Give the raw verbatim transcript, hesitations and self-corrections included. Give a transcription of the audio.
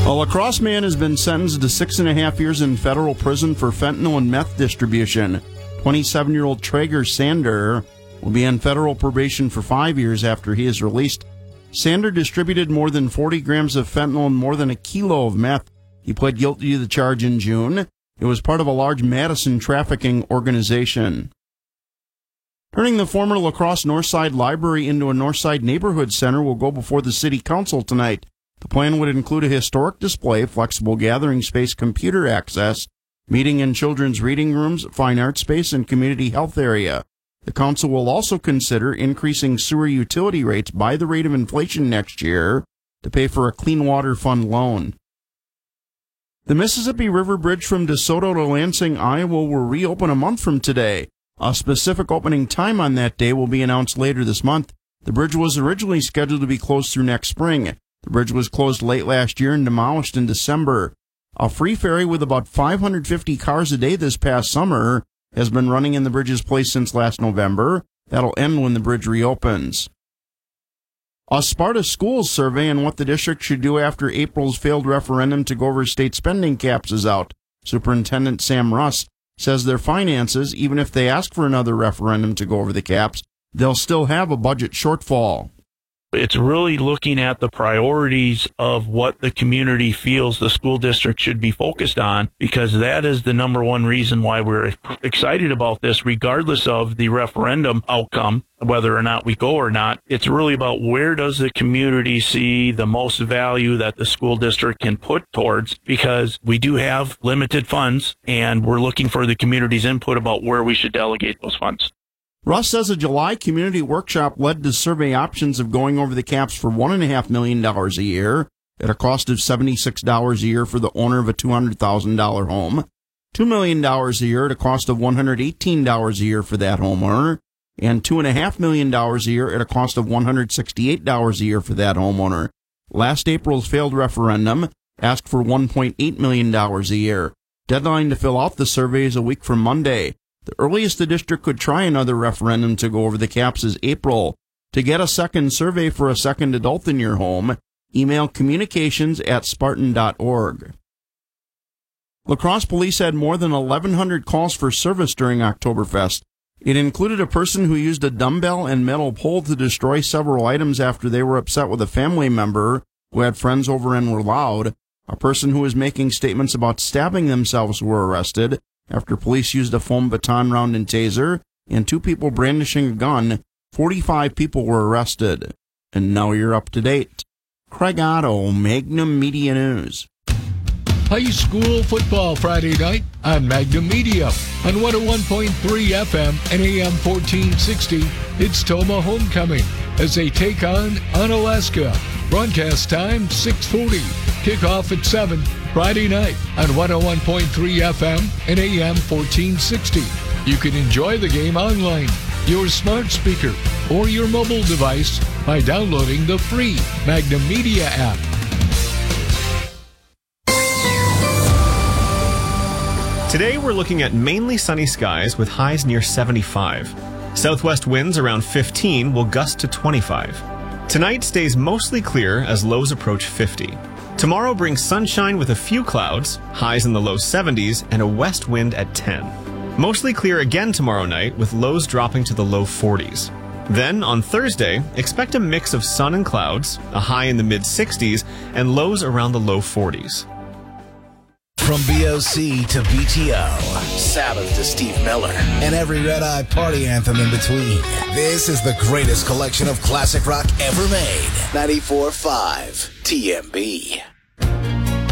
A La Crosse man has been sentenced to six and a half years in federal prison for fentanyl and meth distribution. twenty-seven-year-old Traeger Sander will be on federal probation for five years after he is released. Sander distributed more than forty grams of fentanyl and more than a kilo of meth. He pled guilty to the charge in June. It was part of a large Madison trafficking organization. Turning the former La Crosse Northside Library into a Northside Neighborhood Center will go before the City Council tonight. The plan would include a historic display, flexible gathering space, computer access, meeting and children's reading rooms, fine art space, and community health area. The council will also consider increasing sewer utility rates by the rate of inflation next year to pay for a Clean Water Fund loan. The Mississippi River Bridge from DeSoto to Lansing, Iowa will reopen a month from today. A specific opening time on that day will be announced later this month. The bridge was originally scheduled to be closed through next spring. The bridge was closed late last year and demolished in December. A free ferry with about five hundred fifty cars a day this past summer has been running in the bridge's place since last November. That'll end when the bridge reopens. A Sparta Schools survey on what the district should do after April's failed referendum to go over state spending caps is out. Superintendent Sam Russ says their finances, even if they ask for another referendum to go over the caps, they'll still have a budget shortfall. It's really looking at the priorities of what the community feels the school district should be focused on, because that is the number one reason why we're excited about this, regardless of the referendum outcome, whether or not we go or not. It's really about where does the community see the most value that the school district can put towards, because we do have limited funds, and we're looking for the community's input about where we should delegate those funds. Russ says a July community workshop led to survey options of going over the caps for one point five million dollars a year at a cost of seventy-six dollars a year for the owner of a two hundred thousand dollars home, two million dollars a year at a cost of one hundred eighteen dollars a year for that homeowner, and two point five million dollars a year at a cost of one hundred sixty-eight dollars a year for that homeowner. Last April's failed referendum asked for one point eight million dollars a year. Deadline to fill out the survey is a week from Monday. The earliest the district could try another referendum to go over the caps is April. To get a second survey for a second adult in your home, email communications at spartan dot org. La Crosse police had more than eleven hundred calls for service during Oktoberfest. It included a person who used a dumbbell and metal pole to destroy several items after they were upset with a family member who had friends over and were loud. A person who was making statements about stabbing themselves were arrested after police used a foam baton round and taser, and two people brandishing a gun. forty-five people were arrested. And now you're up to date. Craig Otto, Magnum Media News. High school football Friday night on Magnum Media. On one oh one point three F M and A M fourteen sixty, it's Toma Homecoming as they take on Unalaska. Broadcast time six forty. Kickoff at seven. Friday night on one oh one point three F M and A M fourteen sixty. You can enjoy the game online, your smart speaker, or your mobile device by downloading the free Magnum Media app. Today we're looking at mainly sunny skies with highs near seventy-five. Southwest winds around fifteen will gust to twenty-five. Tonight stays mostly clear as lows approach fifty. Tomorrow brings sunshine with a few clouds, highs in the low seventies, and a west wind at ten. Mostly clear again tomorrow night with lows dropping to the low forties. Then, on Thursday, expect a mix of sun and clouds, a high in the mid sixties, and lows around the low forties. From B O C to B T O, Sabbath to Steve Miller, and every Red Eye party anthem in between. This is the greatest collection of classic rock ever made. ninety-four point five T M B.